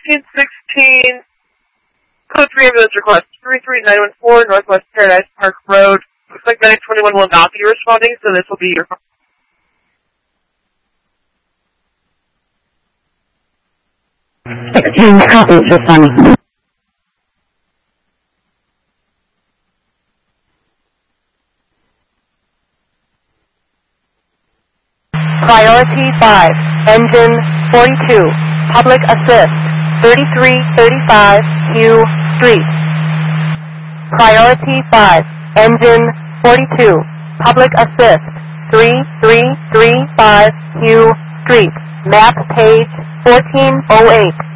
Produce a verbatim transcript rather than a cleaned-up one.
fifteen sixteen, code three ambulance request, three three nine one four, Northwest Paradise Park Road. Looks like nine twenty-one will not be responding, so this will be your... sixteen copies responding. Priority five, engine forty-two, public assist, thirty-three thirty-five Q Street. Priority five, engine forty-two, public assist, three three three five Q Street, map page fourteen oh eight.